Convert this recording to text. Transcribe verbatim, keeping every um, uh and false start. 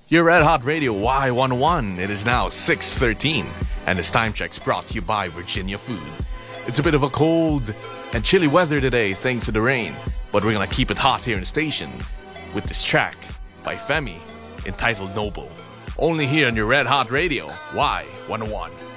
Your Red Hot Radio Y one oh one. It is now six thirteen, and this time check's brought to you by Virginia Food. It's a bit of a cold and chilly weather today thanks to the rain, but we're gonna keep it hot here in the station with this track by Femi entitled Noble. Only here on your Red Hot Radio Y one oh one.